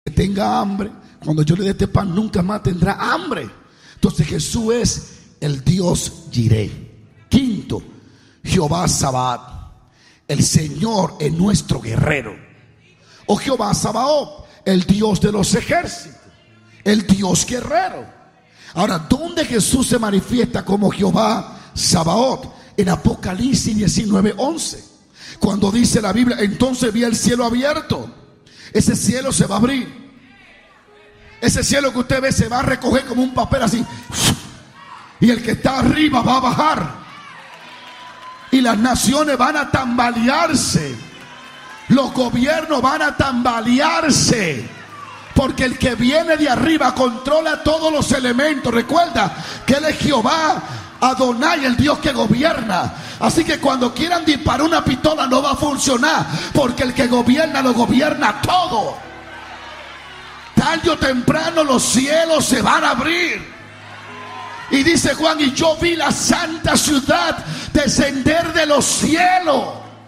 que tenga hambre, cuando yo le dé este pan, nunca más tendrá hambre. Entonces Jesús es el Dios Jireh. Quinto, Jehová Sabaoth, el Señor es nuestro guerrero. O Jehová Sabaoth, el Dios de los ejércitos, el Dios guerrero. Ahora, ¿dónde Jesús se manifiesta como Jehová Sabaoth? En Apocalipsis 19:11, cuando dice la Biblia: entonces vi el cielo abierto. Ese cielo se va a abrir. Ese cielo que usted ve se va a recoger como un papel así, y el que está arriba va a bajar, y las naciones van a tambalearse, los gobiernos van a tambalearse, porque el que viene de arriba controla todos los elementos. Recuerda que Él es Jehová Adonai, el Dios que gobierna. Así que cuando quieran disparar una pistola no va a funcionar, porque el que gobierna lo gobierna todo. Tarde o temprano los cielos se van a abrir. Y dice Juan: y yo vi la santa ciudad descender de los cielos.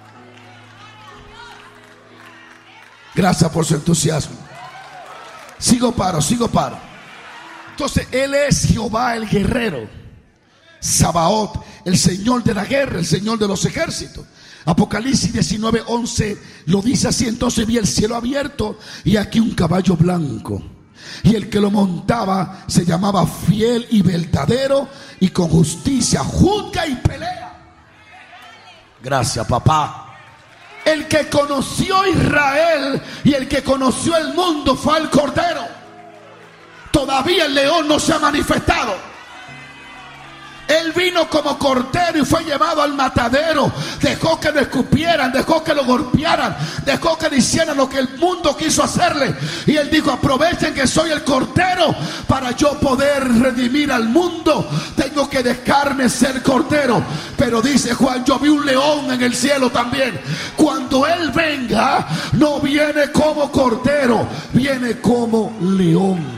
Gracias por su entusiasmo. Sigo paro. Entonces Él es Jehová el guerrero, Sabaoth, el Señor de la guerra, el Señor de los ejércitos. Apocalipsis 19:11 lo dice así: entonces vi el cielo abierto y aquí un caballo blanco, y el que lo montaba se llamaba Fiel y Verdadero, y con justicia juzga y pelea. Gracias, papá. El que conoció Israel y el que conoció el mundo fue el Cordero. Todavía el león no se ha manifestado. Él vino como cordero y fue llevado al matadero. Dejó que lo escupieran, dejó que lo golpearan, dejó que le hicieran lo que el mundo quiso hacerle. Y Él dijo: aprovechen que soy el cordero para yo poder redimir al mundo. Tengo que dejarme ser cordero. Pero dice Juan: yo vi un león en el cielo también. Cuando Él venga, no viene como cordero, viene como león.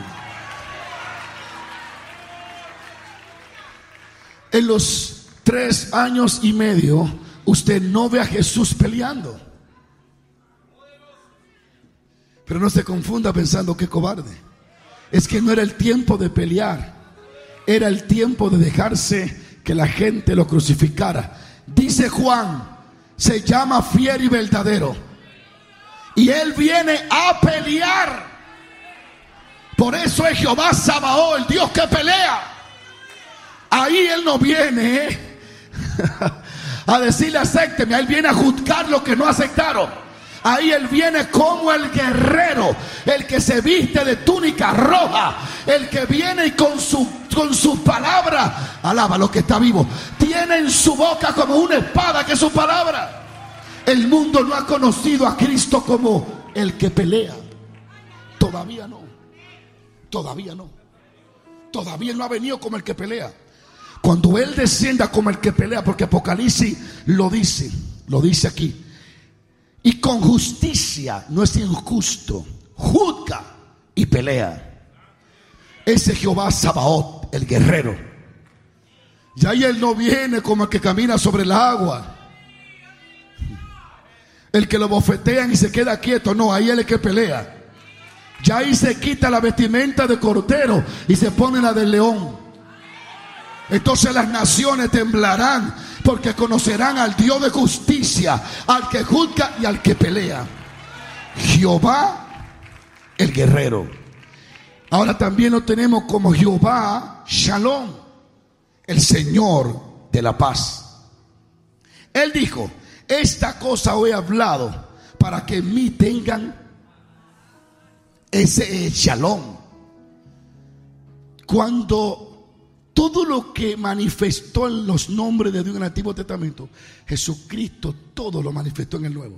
En los 3 años y medio usted no ve a Jesús peleando. Pero no se confunda pensando que cobarde. Es que no era el tiempo de pelear, era el tiempo de dejarse que la gente lo crucificara. Dice Juan: se llama Fiel y Verdadero, y Él viene a pelear. Por eso es Jehová Sabaoth, el Dios que pelea. Ahí Él no viene a decirle acépteme. Él viene a juzgar lo que no aceptaron. Ahí Él viene como el guerrero, el que se viste de túnica roja, el que viene y con su palabra alaba lo que está vivo. Tiene en su boca como una espada que es su palabra. El mundo no ha conocido a Cristo como el que pelea. Todavía no. Todavía Él no ha venido como el que pelea. Cuando Él descienda como el que pelea, porque Apocalipsis lo dice aquí, y con justicia, no es injusto, juzga y pelea. Ese Jehová Sabaoth, el guerrero. Y ahí Él no viene como el que camina sobre el agua, el que lo bofetean y se queda quieto. No, ahí Él es el que pelea. Ya ahí se quita la vestimenta de cordero y se pone la del león. Entonces las naciones temblarán, porque conocerán al Dios de justicia, al que juzga y al que pelea. Jehová el guerrero. Ahora también lo tenemos como Jehová Shalom, el Señor de la paz. Él dijo: esta cosa os he hablado para que en mí tengan. Ese es Shalom. Cuando todo lo que manifestó en los nombres de Dios en el Antiguo Testamento, Jesucristo todo lo manifestó en el Nuevo.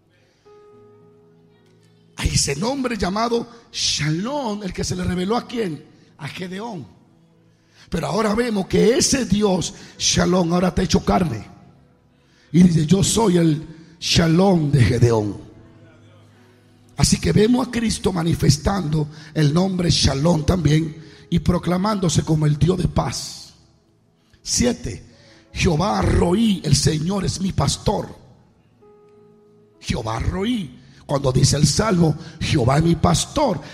Hay ese nombre llamado Shalom, el que se le reveló ¿a quién? A Gedeón. Pero ahora vemos que ese Dios Shalom ahora está hecho carne. Y dice: yo soy el Shalom de Gedeón. Así que vemos a Cristo manifestando el nombre Shalom también, y proclamándose como el Dios de paz. 7. Jehová Roí, el Señor es mi pastor. Jehová Roí. Cuando dice el Salmo, Jehová es mi pastor,